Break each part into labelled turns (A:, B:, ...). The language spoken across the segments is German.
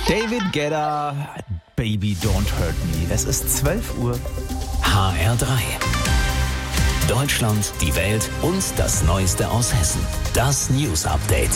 A: David Guetta, Baby Don't Hurt Me. Es ist 12 Uhr.
B: HR3. Deutschland, die Welt und das Neueste aus Hessen. Das News Update.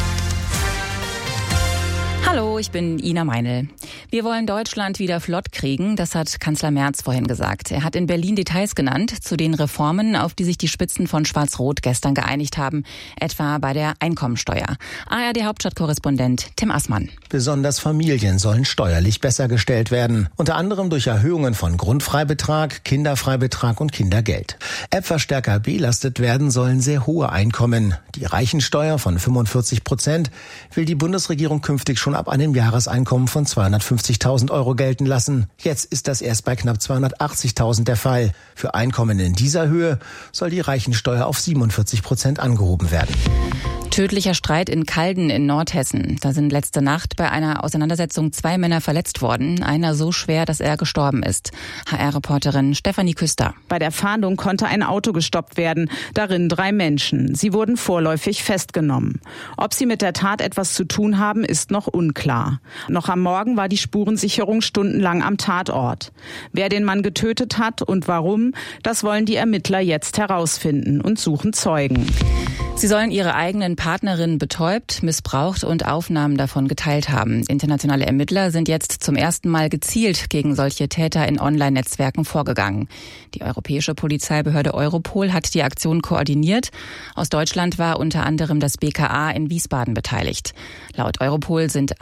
C: Hallo, ich bin Ina Meinl. Wir wollen Deutschland wieder flott kriegen, das hat Kanzler Merz vorhin gesagt. Er hat in Berlin Details genannt zu den Reformen, auf die sich die Spitzen von Schwarz-Rot gestern geeinigt haben, etwa bei der Einkommensteuer. ARD-Hauptstadtkorrespondent Tim Assmann.
D: Besonders Familien sollen steuerlich besser gestellt werden. Unter anderem durch Erhöhungen von Grundfreibetrag, Kinderfreibetrag und Kindergeld. Erbverstärker belastet werden sollen sehr hohe Einkommen. Die Reichensteuer von 45% will die Bundesregierung künftig schon ab einem Jahreseinkommen von 250.000 Euro gelten lassen. Jetzt ist das erst bei knapp 280.000 der Fall. Für Einkommen in dieser Höhe soll die Reichensteuer auf 47% angehoben werden.
C: Tödlicher Streit in Calden in Nordhessen. Da sind letzte Nacht bei einer Auseinandersetzung 2 Männer verletzt worden. Einer so schwer, dass er gestorben ist. HR-Reporterin Stefanie Küster.
E: Bei der Fahndung konnte ein Auto gestoppt werden. Darin 3 Menschen. Sie wurden vorläufig festgenommen. Ob sie mit der Tat etwas zu tun haben, ist noch unklar. Noch am Morgen war die Spurensicherung stundenlang am Tatort. Wer den Mann getötet hat und warum, das wollen die Ermittler jetzt herausfinden und suchen Zeugen.
C: Sie sollen ihre eigenen Partnerinnen betäubt, missbraucht und Aufnahmen davon geteilt haben. Internationale Ermittler sind jetzt zum ersten Mal gezielt gegen solche Täter in Online-Netzwerken vorgegangen. Die europäische Polizeibehörde Europol hat die Aktion koordiniert. Aus Deutschland war unter anderem das BKA in Wiesbaden beteiligt. Laut Europol sind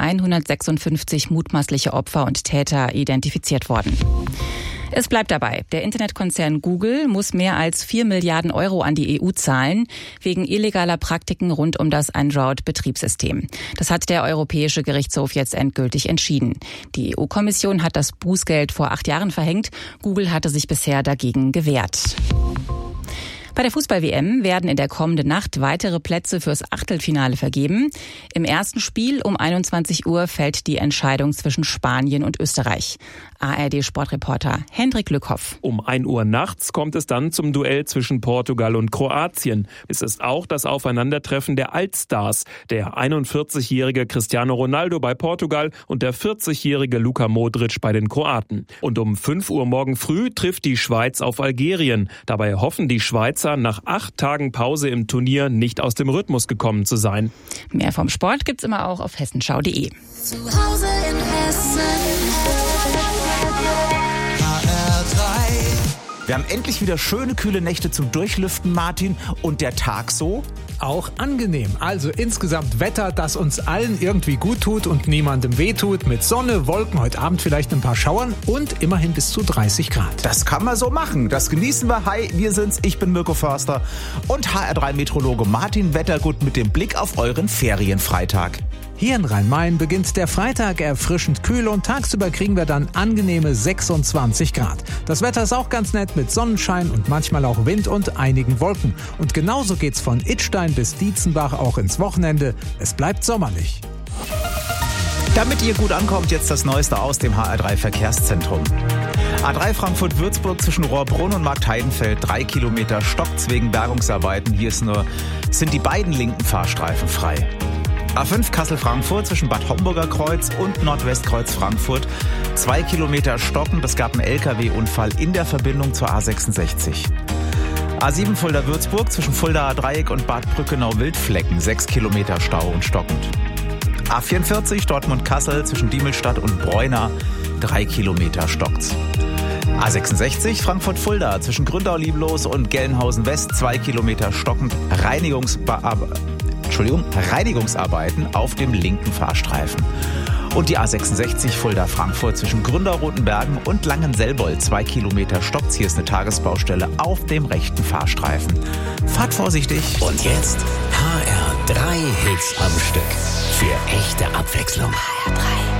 C: 156 mutmaßliche Opfer und Täter identifiziert worden. Es bleibt dabei. Der Internetkonzern Google muss mehr als 4 Milliarden Euro an die EU zahlen, wegen illegaler Praktiken rund um das Android-Betriebssystem. Das hat der Europäische Gerichtshof jetzt endgültig entschieden. Die EU-Kommission hat das Bußgeld vor 8 Jahren verhängt. Google hatte sich bisher dagegen gewehrt. Bei der Fußball-WM werden in der kommenden Nacht weitere Plätze fürs Achtelfinale vergeben. Im ersten Spiel um 21 Uhr fällt die Entscheidung zwischen Spanien und Österreich. ARD-Sportreporter Hendrik Lückhoff.
F: Um 1 Uhr nachts kommt es dann zum Duell zwischen Portugal und Kroatien. Es ist auch das Aufeinandertreffen der Altstars. Der 41-jährige Cristiano Ronaldo bei Portugal und der 40-jährige Luka Modric bei den Kroaten. Und um 5 Uhr morgen früh trifft die Schweiz auf Algerien. Dabei hoffen die Schweizer, nach 8 Tagen Pause im Turnier nicht aus dem Rhythmus gekommen zu sein.
C: Mehr vom Sport gibt's immer auch auf hessenschau.de.
G: Zu Hause in Hessen.
A: Wir haben endlich wieder schöne, kühle Nächte zum Durchlüften, Martin. Und der Tag so?
H: Auch angenehm. Also insgesamt Wetter, das uns allen irgendwie gut tut und niemandem wehtut. Mit Sonne, Wolken, heute Abend vielleicht ein paar Schauern und immerhin bis zu 30 Grad.
A: Das kann man so machen. Das genießen wir. Hi, wir sind's. Ich bin Mirko Förster und HR3-Meteorologe Martin Wettergut mit dem Blick auf euren Ferienfreitag.
H: Hier in Rhein-Main beginnt der Freitag erfrischend kühl und tagsüber kriegen wir dann angenehme 26 Grad. Das Wetter ist auch ganz nett mit Sonnenschein und manchmal auch Wind und einigen Wolken. Und genauso geht's von Idstein bis Dietzenbach auch ins Wochenende. Es bleibt sommerlich.
A: Damit ihr gut ankommt, jetzt das Neueste aus dem HR3 Verkehrszentrum. A3 Frankfurt-Würzburg zwischen Rohrbrunn und Marktheidenfeld, 3 Kilometer stockt's wegen Bergungsarbeiten. Hier sind die beiden linken Fahrstreifen frei. A5 Kassel-Frankfurt zwischen Bad Homburger Kreuz und Nordwestkreuz Frankfurt. 2 Kilometer stockend. Es gab einen LKW-Unfall in der Verbindung zur A66. A7 Fulda-Würzburg zwischen Fuldaer Dreieck und Bad Brückenau-Wildflecken. 6 Kilometer Stau und stockend. A44 Dortmund-Kassel zwischen Diemelstadt und Bräuna. 3 Kilometer stockt's. A66 Frankfurt-Fulda zwischen Gründau-Lieblos und Gelnhausen-West. 2 Kilometer stockend. Reinigungsarbeiten auf dem linken Fahrstreifen. Und die A66 Fulda-Frankfurt zwischen Gründau-Rotenbergen und Langenselbold. 2 Kilometer stockt's. Hier ist eine Tagesbaustelle auf dem rechten Fahrstreifen. Fahrt vorsichtig.
B: Und jetzt HR3 Hits am Stück. Für echte Abwechslung.
G: HR3.